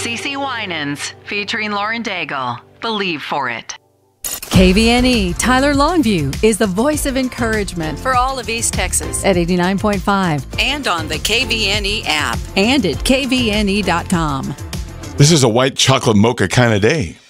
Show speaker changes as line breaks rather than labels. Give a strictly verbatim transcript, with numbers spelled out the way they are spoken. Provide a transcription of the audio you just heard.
CeCe Winans, featuring Lauren Daigle. Believe for it.
K V N E Tyler Longview is the voice of encouragement
for all of East Texas
at eighty-nine point five
and on the K V N E app
and at K V N E dot com.
This is a white chocolate mocha kind of day.